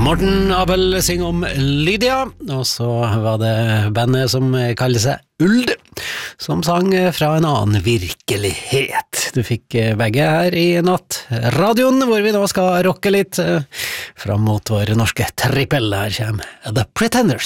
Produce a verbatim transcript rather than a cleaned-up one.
Morten Abel synger om Lydia, og så var det bandet som kaller seg Uld, som sang fra en annen virkelighet. Du fikk begge her i natt. Radioen, hvor vi nå skal rocke litt fram mot vår norske trippel. Her kommer The Pretenders.